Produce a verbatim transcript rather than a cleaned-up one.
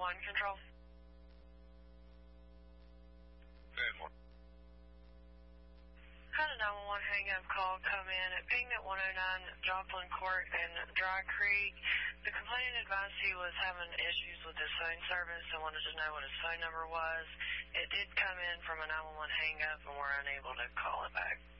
one control. Good morning. Had a nine one one hang-up call come in. It pinged at one oh nine Joplin Court in Dry Creek. The complainant advised he was having issues with his phone service and wanted to know what his phone number was. It did come in from a nine one one hang-up, and we're unable to call it back.